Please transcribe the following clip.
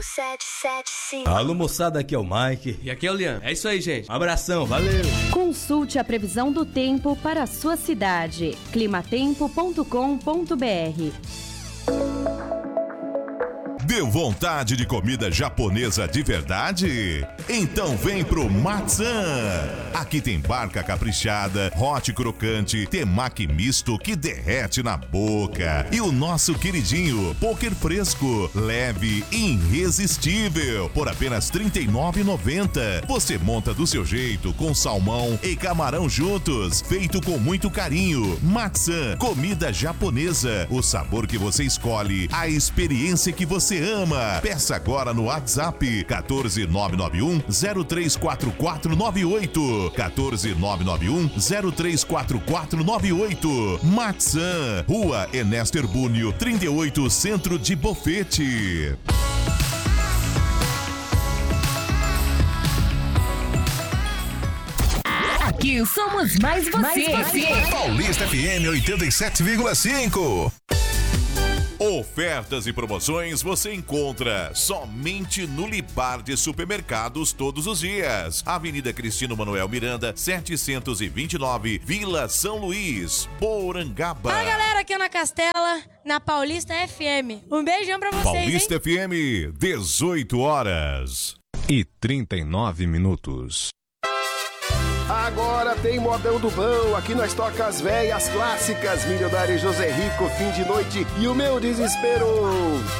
775. Alô, moçada, aqui é o Mike. E aqui é o Lian. É isso aí, gente. Um abração, valeu! Consulte a previsão do tempo para a sua cidade. climatempo.com.br. Deu vontade de comida japonesa de verdade? Então vem pro Matzan! Aqui tem barca caprichada, hot crocante, temaki misto que derrete na boca. E o nosso queridinho, poker fresco, leve e irresistível, por apenas R$ 39,90. Você monta do seu jeito, com salmão e camarão juntos, feito com muito carinho. Matzan, comida japonesa, o sabor que você escolhe, a experiência que você ama. Peça agora no WhatsApp 14991 034498 14991 034498. Matzan, Rua Ernesto Herbúnio 38, Centro de Bofete. Aqui somos mais você. Paulista FM 87,5. Ofertas e promoções você encontra somente no Libar de Supermercados todos os dias. Avenida Cristino Manuel Miranda, 729, Vila São Luís, Porangaba. Fala galera, aqui é Ana Castela, na Paulista FM. Um beijão pra vocês, Paulista hein? FM, 18h39. Agora tem modão do bom, aqui nós toca as velhas clássicas, Milionário José Rico, Fim de Noite e O Meu Desespero.